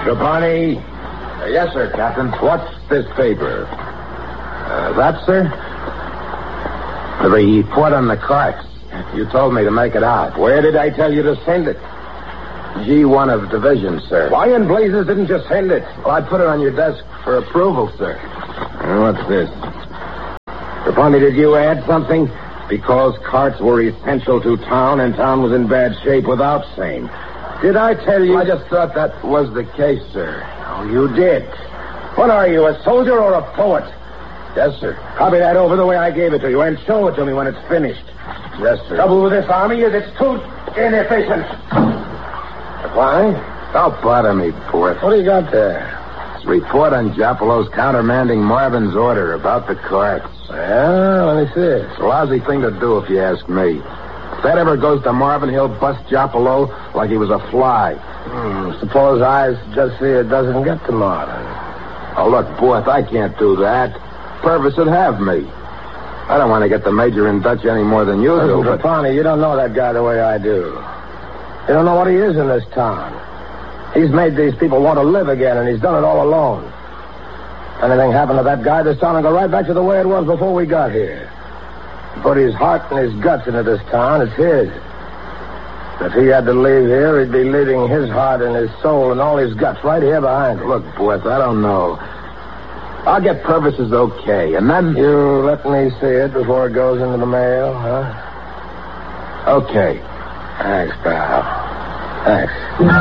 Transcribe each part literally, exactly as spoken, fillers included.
Trapani. Uh, yes, sir, Captain. What's this paper? Uh, that, sir? The report on the carts. You told me to make it out. Where did I tell you to send it? G one of Division, sir. Why in blazes didn't you send it? Well, I put it on your desk for approval, sir. Uh, what's this? Trapani, did you add something? Because carts were essential to town and town was in bad shape without same. Did I tell you? I just thought that was the case, sir. Oh, you did. What are you, a soldier or a poet? Yes, sir. Copy that over the way I gave it to you and show it to me when it's finished. Yes, sir. Trouble with this army is it's too inefficient. Why? Don't bother me, Porth. What do you got there? It's a report on Jopolo's countermanding Marvin's order about the carts. Well, let me see it. It's a lousy thing to do, if you ask me. If that ever goes to Marvin, he'll bust Jopolo like he was a fly. Hmm, suppose I just see it doesn't get to Marvin. Oh, look, Porth, I can't do that. Purvis would have me. I don't want to get the Major in Dutch any more than you do, Listen, but... Trapani, you don't know that guy the way I do. You don't know what he is in this town. He's made these people want to live again, and he's done it all alone. If anything happened to that guy, this town will go right back to the way it was before we got here. He put his heart and his guts into this town. It's his. If he had to leave here, he'd be leaving his heart and his soul and all his guts right here behind him. Look, Porth, I don't know. I'll get Purvis's okay, and then... You let me see it before it goes into the mail, huh? Okay. Thanks, pal. Thanks.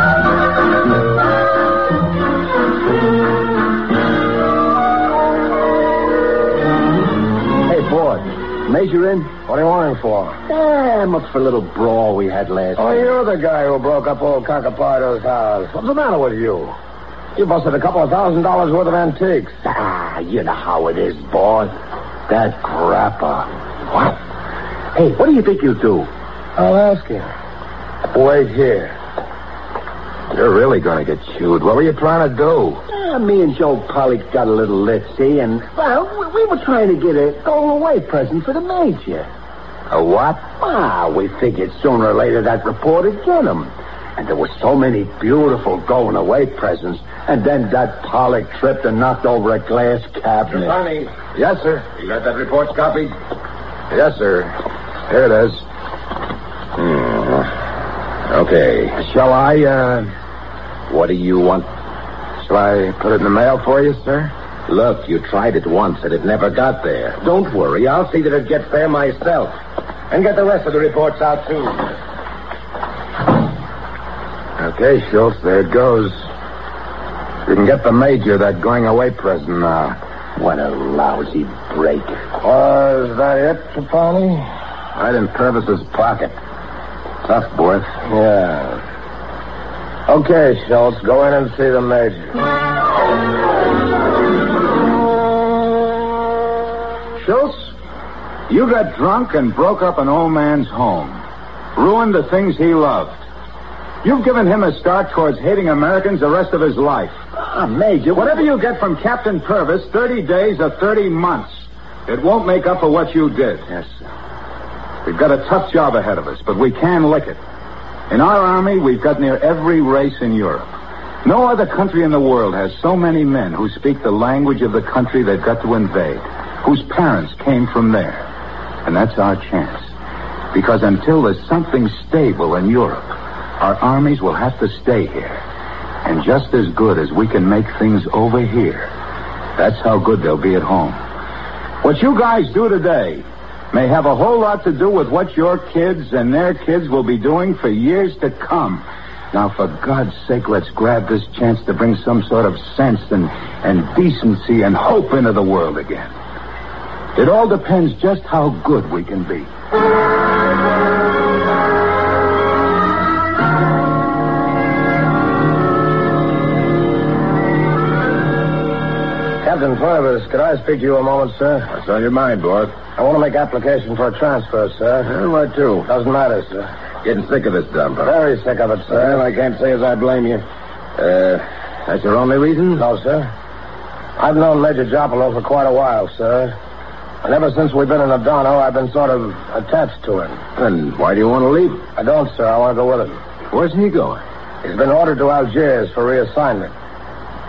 Hey, Porth. Major in? What are you wanting for? Eh, I'm up for a little brawl we had last Oh, night. you're the guy who broke up old Cocapardo's house. What's the matter with you? You busted a couple of thousand dollars worth of antiques. Ah, you know how it is, boss. That grappa. What? Hey, what do you think you'll do? I'll ask him. Wait here. You're really going to get chewed. What were you trying to do? Uh, me and Joe Pollock got a little lit, see, and, well, we, we were trying to get a going-away present for the Major. A what? Ah, we figured sooner or later that report would get him. And there were so many beautiful going-away presents. And then that Pollock tripped and knocked over a glass cabinet. Trapani, Yes, sir. you got that report copied? Yes, sir. Here it is. Hmm. Okay. Shall I, uh... What do you want? Shall I put it in the mail for you, sir? Look, you tried it once and it never got there. Don't worry. I'll see that it gets there myself. And get the rest of the reports out, too. Okay, Schultz, there it goes. You can get the Major that going-away present now. What a lousy break. Was that it, Trapani? Right in Purvis's pocket. Tough, boy. Yeah. Okay, Schultz, go in and see the Major. Schultz, you got drunk and broke up an old man's home. Ruined the things he loved. You've given him a start towards hating Americans the rest of his life. Ah, Major, Whatever you get from Captain Purvis, thirty days or thirty months, it won't make up for what you did. Yes, sir. We've got a tough job ahead of us, but we can lick it. In our army, we've got near every race in Europe. No other country in the world has so many men who speak the language of the country they've got to invade, whose parents came from there. And that's our chance. Because until there's something stable in Europe, our armies will have to stay here. And just as good as we can make things over here, that's how good they'll be at home. What you guys do today may have a whole lot to do with what your kids and their kids will be doing for years to come. Now, for God's sake, let's grab this chance to bring some sort of sense and, and decency and hope into the world again. It all depends just how good we can be. Captain Purvis, could I speak to you a moment, sir? What's on your mind, boy? I want to make application for a transfer, sir. Yeah, where to? Doesn't matter, sir. Getting sick of this dump, huh? Very sick of it, sir. Well, I can't say as I blame you. Uh, that's your only reason? No, sir. I've known Major Jopolo for quite a while, sir. And ever since we've been in Adano, I've been sort of attached to him. Then why do you want to leave? I don't, sir. I want to go with him. Where's he going? He's been ordered to Algiers for reassignment.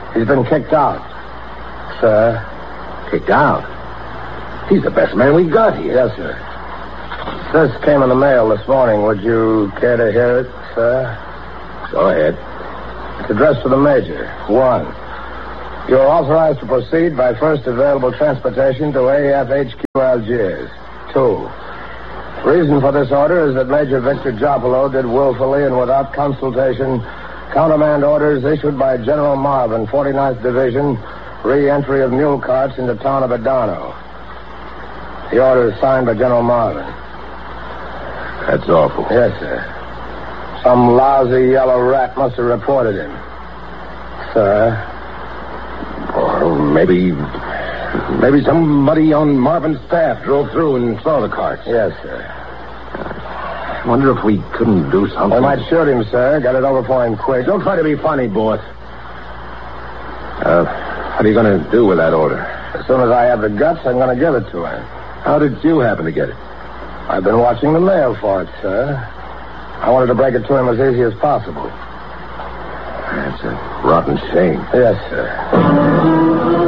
He's been kicked out. Sir. Kicked out? He's the best man we got here. Yes, sir. This came in the mail this morning. Would you care to hear it, sir? Go ahead. It's addressed to the Major. One, you are authorized to proceed by first available transportation to A F H Q Algiers. Two, reason for this order is that Major Victor Jopolo did willfully and without consultation countermand orders issued by General Marvin, forty-ninth Division, re-entry of mule carts in the town of Adano. The order is signed by General Marvin. That's awful. Yes, sir. Some lousy yellow rat must have reported him. Sir? Or maybe... Maybe somebody on Marvin's staff drove through and saw the carts. Yes, sir. I wonder if we couldn't do something. We might shoot him, sir. Get it over for him quick. Don't try to be funny, boss. Uh, what are you going to do with that order? As soon as I have the guts, I'm going to give it to him. How did you happen to get it? I've been watching the mail for it, sir. I wanted to break it to him as easy as possible. That's a rotten shame. Yes, sir.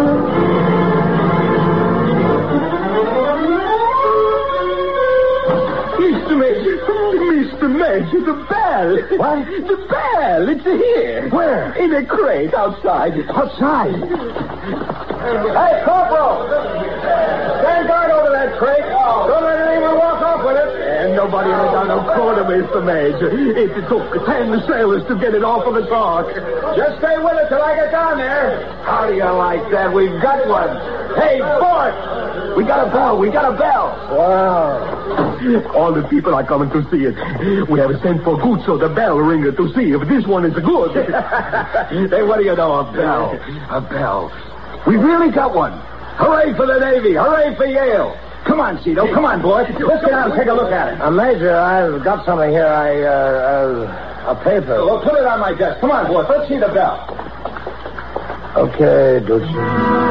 Mister Major, Mister Major, the bell. What? The bell. It's here. Where? In a crate outside. Outside? Hey, Corporal! Stand guard over that crate. Don't let anyone walk off with it. And nobody in the down no corner, Mister Major. It took ten sailors to get it off of the dock. Just stay with it till I get down there. How do you like that? We've got one. Hey, Bort! We got a bell. We got a bell. Wow. All the people are coming to see it. We have sent for Guzzo, the bell ringer, to see if this one is good. Hey, what do you know? A bell. A bell. We really got one. Hooray for the Navy. Hooray for Yale. Come on, Cito. Come on, boy. Let's get out and take a look at it. Uh, Major, I've got something here. I, uh, uh, a paper. Well, put it on my desk. Come on, boy. Let's see the bell. Okay, Ducci.